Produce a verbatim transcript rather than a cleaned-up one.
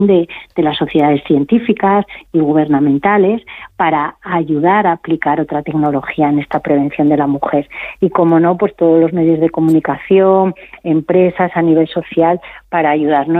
De, de las sociedades científicas y gubernamentales para ayudar a aplicar otra tecnología en esta prevención de la mujer. Y como no, pues todos los medios de comunicación, empresas a nivel social para ayudarnos